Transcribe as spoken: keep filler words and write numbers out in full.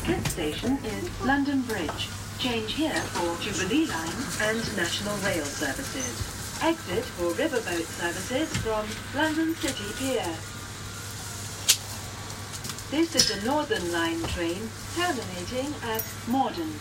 Next station is London Bridge. Change here for Jubilee Line and National Rail services. Exit for riverboat services from London City Pier. This is a Northern Line train terminating at Morden.